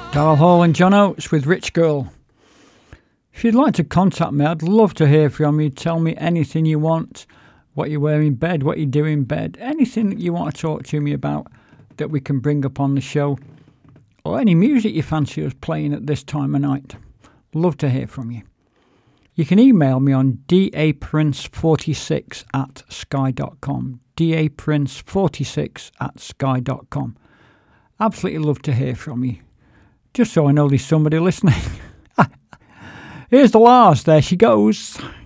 Darryl Hall and John Oates with Rich Girl. If you'd like to contact me, I'd love to hear from you. Tell me anything you want, what you wear in bed, what you do in bed, anything that you want to talk to me about that we can bring up on the show, or any music you fancy us playing at this time of night. Love to hear from you. You can email me on daprince46@sky.com, daprince46@sky.com. Absolutely love to hear from you. Just so I know there's somebody listening. Here's the Lars. There she goes.